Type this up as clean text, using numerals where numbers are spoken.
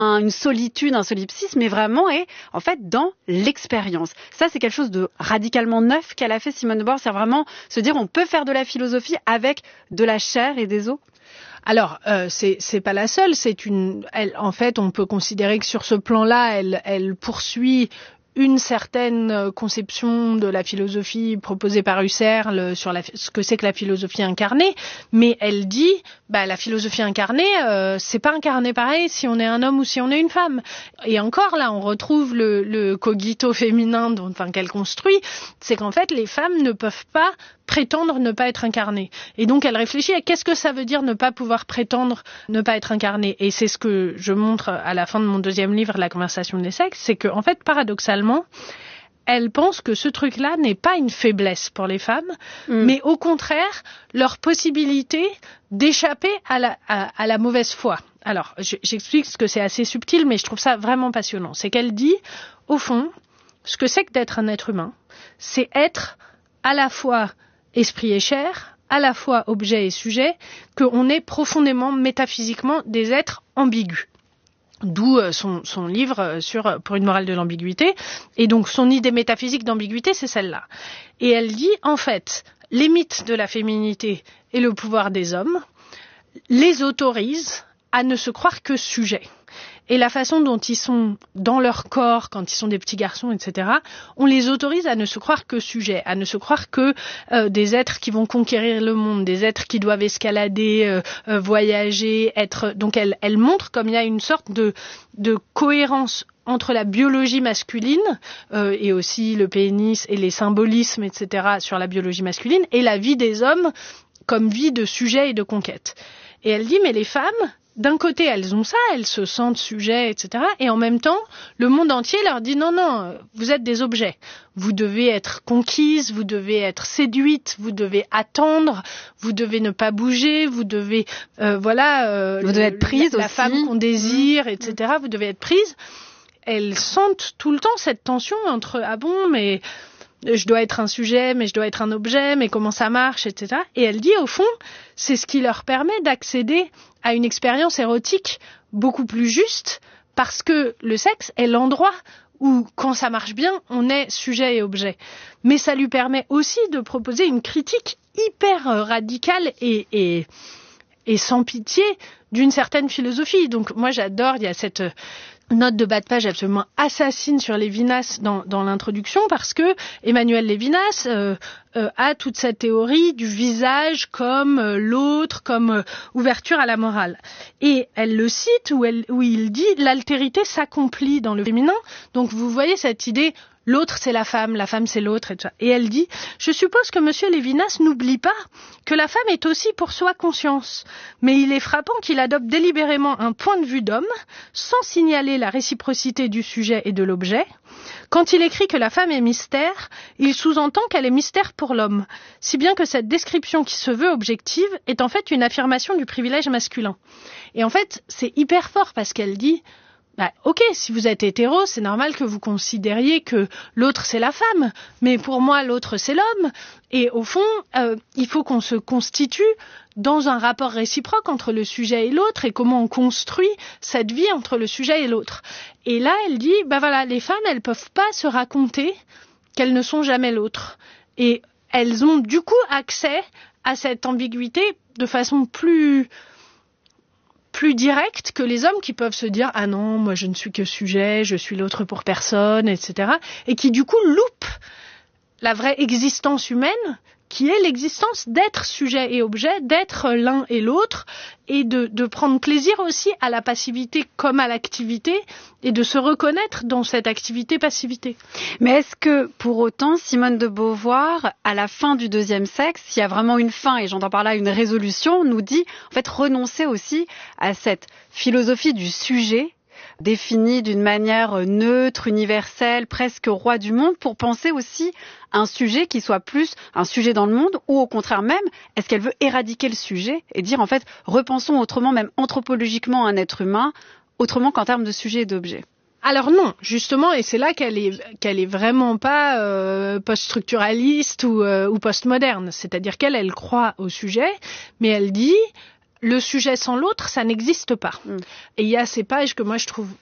une solitude, un solipsisme, mais vraiment est en fait dans l'expérience. Ça, c'est quelque chose de radicalement neuf qu'elle a fait, Simone de Beauvoir. C'est vraiment se dire on peut faire de la philosophie avec de la chair et des os. Alors, c'est pas la seule. En fait, on peut considérer que sur ce plan-là, elle poursuit une certaine conception de la philosophie proposée par Husserl sur ce que c'est que la philosophie incarnée, mais elle dit la philosophie incarnée, c'est pas incarné pareil si on est un homme ou si on est une femme. Et encore là, on retrouve le cogito féminin qu'elle construit, c'est qu'en fait les femmes ne peuvent pas prétendre ne pas être incarnées. Et donc elle réfléchit à qu'est-ce que ça veut dire ne pas pouvoir prétendre ne pas être incarné. Et c'est ce que je montre à la fin de mon deuxième livre, La conversation des sexes, c'est que en fait paradoxalement, elle pense que ce truc-là n'est pas une faiblesse pour les femmes, mais au contraire leur possibilité d'échapper à la mauvaise foi. Alors j'explique ce que c'est assez subtil, mais je trouve ça vraiment passionnant. C'est qu'elle dit, au fond, ce que c'est que d'être un être humain, c'est être à la fois esprit et chair, à la fois objet et sujet, qu'on est profondément, métaphysiquement, des êtres ambigus. D'où son livre pour une morale de l'ambiguïté. Et donc, son idée métaphysique d'ambiguïté, c'est celle-là. Et elle dit, en fait, les mythes de la féminité et le pouvoir des hommes les autorisent à ne se croire que sujets. Et la façon dont ils sont dans leur corps, quand ils sont des petits garçons, etc., on les autorise à ne se croire que sujets, à ne se croire que des êtres qui vont conquérir le monde, des êtres qui doivent escalader, voyager, être... Donc elle montre comme il y a une sorte de cohérence entre la biologie masculine et aussi le pénis et les symbolismes, etc., sur la biologie masculine, et la vie des hommes comme vie de sujet et de conquête. Et elle dit, mais les femmes... D'un côté, elles ont ça, elles se sentent sujets, etc. Et en même temps, le monde entier leur dit non, vous êtes des objets. Vous devez être conquises, vous devez être séduites, vous devez attendre, vous devez ne pas bouger, vous devez, vous devez être prise la aussi. Femme qu'on désire, etc. Vous devez être prise. Elles sentent tout le temps cette tension entre ah bon, mais je dois être un sujet, mais je dois être un objet, mais comment ça marche, etc. Et elle dit, au fond, c'est ce qui leur permet d'accéder à une expérience érotique beaucoup plus juste, parce que le sexe est l'endroit où, quand ça marche bien, on est sujet et objet. Mais ça lui permet aussi de proposer une critique hyper radicale et sans pitié d'une certaine philosophie. Donc moi j'adore, il y a cette note de bas de page absolument assassine sur Lévinas dans l'introduction, parce que Emmanuel Lévinas a toute cette théorie du visage comme l'autre, comme ouverture à la morale. Et elle le cite où il dit l'altérité s'accomplit dans le féminin. Donc vous voyez cette idée, l'autre c'est la femme c'est l'autre, etc. Et elle dit, je suppose que monsieur Lévinas n'oublie pas que la femme est aussi pour soi conscience. Mais il est frappant qu'il adopte délibérément un point de vue d'homme, sans signaler la réciprocité du sujet et de l'objet. Quand il écrit que la femme est mystère, il sous-entend qu'elle est mystère pour l'homme. Si bien que cette description qui se veut objective est en fait une affirmation du privilège masculin. Et en fait, c'est hyper fort parce qu'elle dit, ok, si vous êtes hétéro, c'est normal que vous considériez que l'autre c'est la femme, mais pour moi l'autre c'est l'homme. Et au fond, il faut qu'on se constitue dans un rapport réciproque entre le sujet et l'autre, et comment on construit cette vie entre le sujet et l'autre. Et là, elle dit, les femmes, elles peuvent pas se raconter qu'elles ne sont jamais l'autre. Et elles ont du coup accès à cette ambiguïté de façon plus directe que les hommes qui peuvent se dire « Ah non, moi je ne suis que sujet, je suis l'autre pour personne, etc. » et qui du coup loupent la vraie existence humaine, qui est l'existence d'être sujet et objet, d'être l'un et l'autre, et de prendre plaisir aussi à la passivité comme à l'activité, et de se reconnaître dans cette activité-passivité. Mais est-ce que, pour autant, Simone de Beauvoir, à la fin du deuxième sexe, s'il y a vraiment une fin, et j'entends par là une résolution, nous dit, en fait, renoncer aussi à cette philosophie du sujet, définie d'une manière neutre, universelle, presque roi du monde, pour penser aussi à un sujet qui soit plus un sujet dans le monde, ou au contraire même, est-ce qu'elle veut éradiquer le sujet et dire en fait, repensons autrement, même anthropologiquement, un être humain, autrement qu'en termes de sujet et d'objet? Alors non, justement, et c'est là qu'elle est vraiment pas post-structuraliste ou postmoderne. C'est-à-dire qu'elle croit au sujet, mais elle dit le sujet sans l'autre, ça n'existe pas. Et il y a ces pages que moi je trouve